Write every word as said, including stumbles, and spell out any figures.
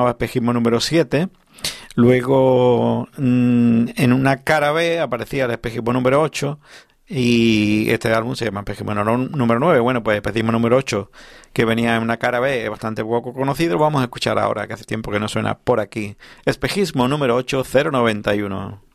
llamaba Espejismo número siete. Luego, mmm, en una cara B aparecía el Espejismo número ocho. Y este álbum se llama Espejismo número nueve. Bueno, pues Espejismo número ocho, que venía en una cara B, es bastante poco conocido. Lo vamos a escuchar ahora, que hace tiempo que no suena por aquí. Espejismo número ocho, cero noventa y uno.